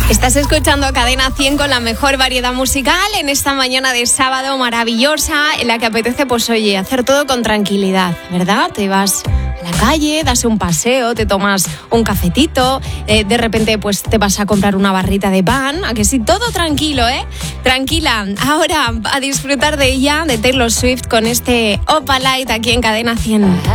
Estás escuchando Cadena 100 con la mejor variedad musical en esta mañana de sábado maravillosa en la que apetece, pues oye, hacer todo con tranquilidad, ¿verdad? Te vas a la calle, das un paseo, te tomas un cafetito, de repente pues te vas a comprar una barrita de pan, a que sí, todo tranquilo, ¿eh? Tranquila. Ahora a disfrutar de ella, de Taylor Swift, con este Opalite aquí en Cadena 100.